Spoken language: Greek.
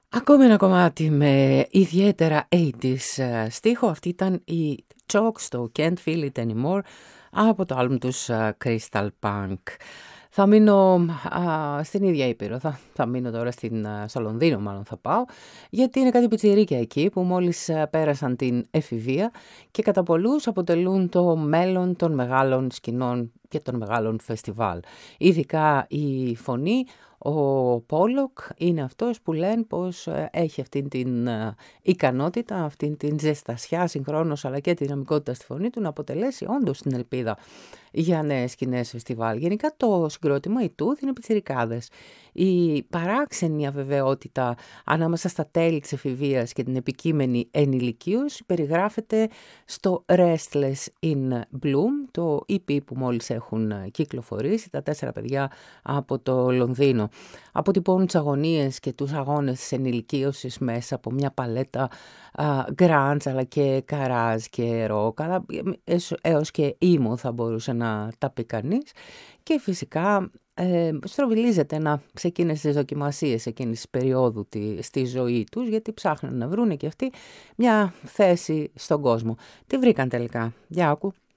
Ακόμη ένα κομμάτι με ιδιαίτερα 80's στίχο. Αυτή ήταν η Chalk στο Can't Feel It Anymore από το άλμπουμ τους Crystal Punk. Θα μείνω στην ίδια Ήπειρο, θα μείνω τώρα στο Λονδίνο μάλλον θα πάω, γιατί είναι κάτι πιτσιρίκια εκεί που μόλις πέρασαν την εφηβεία και κατά πολλούς αποτελούν το μέλλον των μεγάλων σκηνών και των μεγάλων φεστιβάλ. Ειδικά η φωνή, ο Πόλοκ είναι αυτός που λένε πως έχει αυτήν την ικανότητα, αυτήν την ζεστασιά συγχρόνως αλλά και τη δυναμικότητα στη φωνή του να αποτελέσει όντως την ελπίδα για νέες σκηνές φεστιβάλ. Γενικά το συγκρότημα, οι Tooth, είναι πιτσιρικάδες. Η παράξενη αβεβαιότητα ανάμεσα στα τέλη της εφηβείας και την επικείμενη ενηλικίωση περιγράφεται στο Restless in Bloom, το EP που μόλις έχουν κυκλοφορήσει τα 4 παιδιά από το Λονδίνο. Αποτυπώνουν τις αγωνίες και τους αγώνες της ενηλικίωσης μέσα από μια παλέτα grunge αλλά και καράζ και ροκ, αλλά έως και emo θα μπορούσε να τα πει κανείς. Και φυσικά στροβιλίζεται σε εκείνες τις δοκιμασίες εκείνης της περίοδου στη ζωή τους, γιατί ψάχνουν να βρούνε και αυτοί μια θέση στον κόσμο. Τι βρήκαν τελικά? Για άκου.